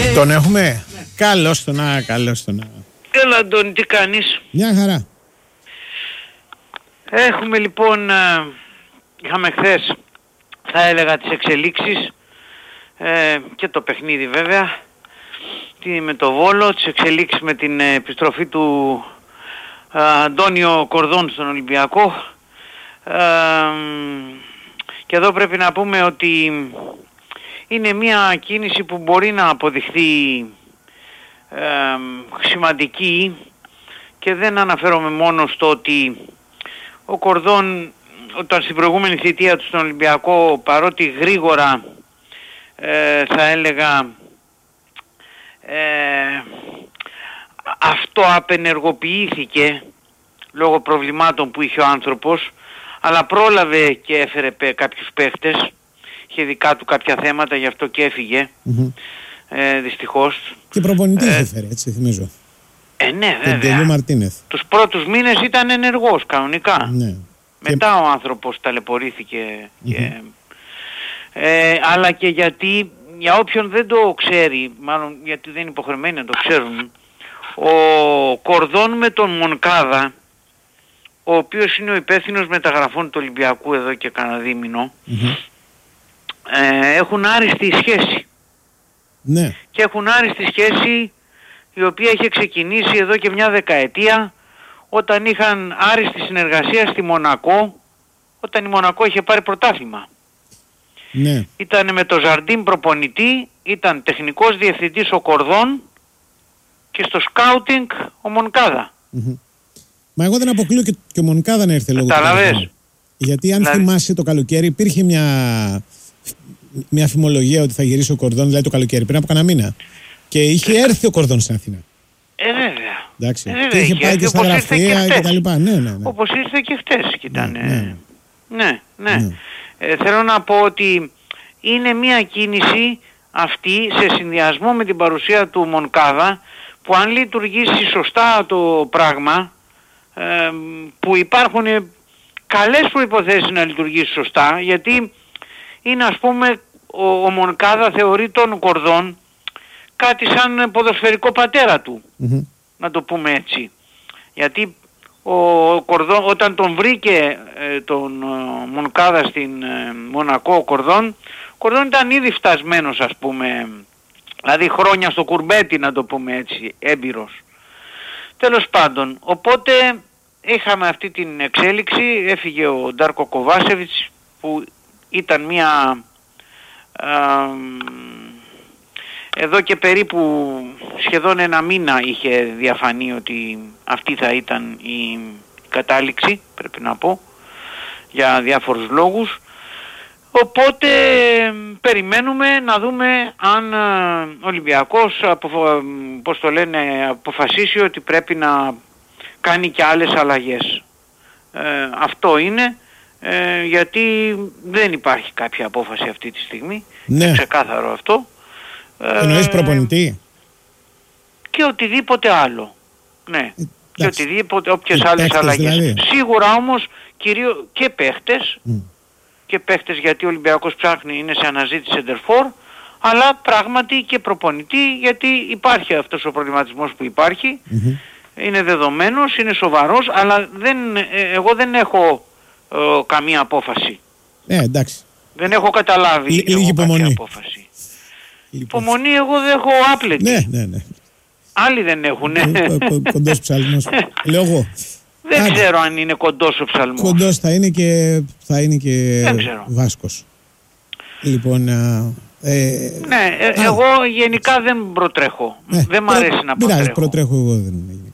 Τον έχουμε? Καλώς τον να, καλώς τον να. Έλα Αντώνη, τι κάνεις? Μια χαρά. Έχουμε λοιπόν, είχαμε χθες, θα έλεγα, τις εξελίξεις και το παιχνίδι βέβαια, με το Βόλο, τις εξελίξεις με την επιστροφή του Αντώνιο Κορδόν στον Ολυμπιακό. Και εδώ πρέπει να πούμε ότι είναι μια κίνηση που μπορεί να αποδειχθεί σημαντική, και δεν αναφέρομαι μόνο στο ότι ο Κορδόν, όταν στην προηγούμενη θητεία του στον Ολυμπιακό, παρότι γρήγορα θα έλεγα αυτό απενεργοποιήθηκε λόγω προβλημάτων που είχε ο άνθρωπος, αλλά πρόλαβε και έφερε κάποιους παίχτες, είχε δικά του κάποια θέματα, γι' αυτό και έφυγε, δυστυχώς. Και προπονητή είχε φέρει, έτσι θυμίζω. Ναι, βέβαια. Τους πρώτους μήνες ήταν ενεργός κανονικά. Ναι. Μετά ο άνθρωπος ταλαιπωρήθηκε. Αλλά και γιατί, για όποιον δεν το ξέρει, μάλλον γιατί δεν είναι υποχρεωμένοι να το ξέρουν, ο Κορδόν με τον Μονκάδα, ο οποίος είναι ο υπεύθυνος μεταγραφών του Ολυμπιακού εδώ και κανένα δίμηνο, έχουν άριστη σχέση. Ναι. Και έχουν άριστη σχέση η οποία είχε ξεκινήσει εδώ και μια δεκαετία, όταν είχαν άριστη συνεργασία στη Μονακό, όταν η Μονακό είχε πάρει πρωτάθλημα. Ναι. Ήταν με το Ζαρντίν προπονητή, ήταν τεχνικός διευθυντής ο Κορδόν και στο σκάουτινγκ ο Μονκάδα. Μα εγώ δεν αποκλείω και ο Μονκάδα να έρθει λόγω του Κορδόν. Γιατί αν θυμάσαι το καλοκαίρι υπήρχε μια φημολογία ότι θα γυρίσει ο Κορδόν, δηλαδή το καλοκαίρι πριν από κανένα μήνα. Και είχε έρθει ο Κορδόν στην Αθήνα. Βέβαια. Εντάξει. Και είχε πάει και στα γραφεία και τα λοιπά. Ναι. Όπως ήρθε και χτες. Ναι. Θέλω να πω ότι είναι μια κίνηση αυτή σε συνδυασμό με την παρουσία του Μονκάδα, που αν λειτουργήσει σωστά το πράγμα, που υπάρχουν καλές προϋποθέσεις να λειτουργήσει σωστά, γιατί είναι, ας πούμε, ο Μονκάδα θεωρεί τον Κορδόν κάτι σαν ποδοσφαιρικό πατέρα του, να το πούμε έτσι. Γιατί ο Κορδόν, όταν τον βρήκε τον Μονκάδα στην Μονακό, ο Κορδόν ήταν ήδη φτασμένος, ας πούμε, δηλαδή χρόνια στο κουρμπέτι, να το πούμε έτσι, έμπειρος. Τέλος πάντων, οπότε είχαμε αυτή την εξέλιξη, έφυγε ο Ντάρκο Κοβάσεβιτς, που ήταν μια εδώ και περίπου σχεδόν ένα μήνα είχε διαφανεί ότι αυτή θα ήταν η κατάληξη, πρέπει να πω, για διάφορους λόγους. Οπότε περιμένουμε να δούμε αν ο Ολυμπιακός αποφασίσει ότι πρέπει να κάνει και άλλες αλλαγές. Αυτό είναι, γιατί δεν υπάρχει κάποια απόφαση αυτή τη στιγμή. Ναι. Είναι ξεκάθαρο αυτό. Εννοείς προπονητή? Και οτιδήποτε άλλο. Ναι. Και οτιδήποτε, όποιες άλλες αλλαγές. Δηλαδή. Σίγουρα όμως και παίχτες. Και παίχτες, γιατί ο Ολυμπιακός ψάχνει, είναι σε αναζήτηση σεντερφόρ, αλλά πράγματι και προπονητή, γιατί υπάρχει αυτός ο προβληματισμός που υπάρχει. Είναι δεδομένος, είναι σοβαρός, αλλά εγώ δεν έχω καμία απόφαση. Εντάξει. Δεν έχω καταλάβει λίγη κάποια απόφαση. Υπομονή εγώ δεν έχω άπλετη. Ναι. Άλλοι δεν έχουν. Κοντός ψαλμός. Λέω εγώ. Δεν ξέρω αν είναι κοντός ο ψαλμός. Κοντός θα είναι και Βάσκος. Λοιπόν... εγώ γενικά δεν προτρέχω. Δεν μ' αρέσει να προτρέχω. Προτρέχω εγώ δεν είναι.